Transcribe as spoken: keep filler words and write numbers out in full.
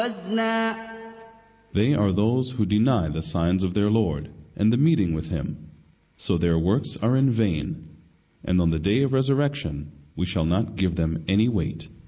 وزنا. They are those who deny the signs of their Lord and the meeting with Him, so their works are in vain, and on the day of resurrection we shall not give them any weight.